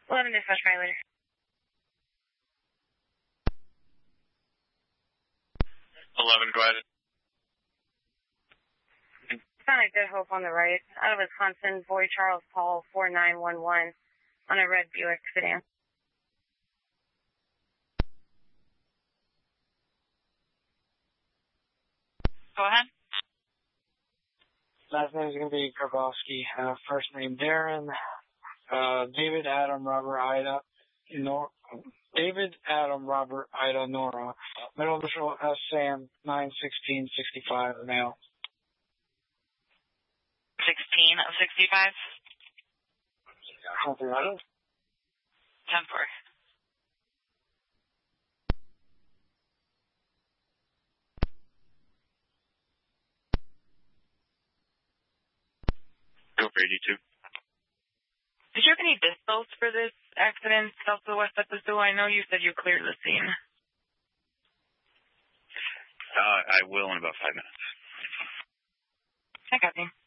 11 dispatch, try later. 11, go ahead. Found a Good Hope on the right. Out of Wisconsin, boy Charles Paul, 4911, on a red Buick sedan. Go ahead. Last name is going to be Grabowski. First name Darren. David Adam Robert Ida. David Adam Robert Ida Nora. Middle initial S Sam 91665 male. 16 of 65. Copy that. 10-4. Go for 82. Did you have any dispels for this accident south of the west at the zoo? I know you said you cleared the scene. I will in about 5 minutes. I got you.